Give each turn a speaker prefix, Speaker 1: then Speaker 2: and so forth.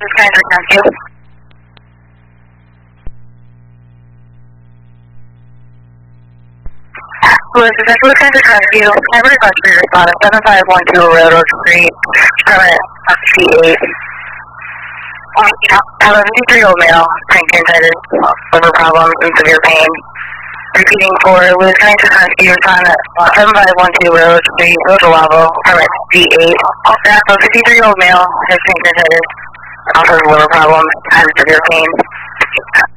Speaker 1: This is Kaiser Rescue. Louis, this is Kaiser Rescue. I have a request for your response. 7512 Railroad Street, permit C8. I have a 53-year-old male, pancreatitis, liver problems, and severe pain. Repeating for Louis Kaiser Rescue on 7512 Railroad Street, Rosalavo, permit C8. I have a 53-year-old male, has pancreatitis, also has liver problems, has severe pain.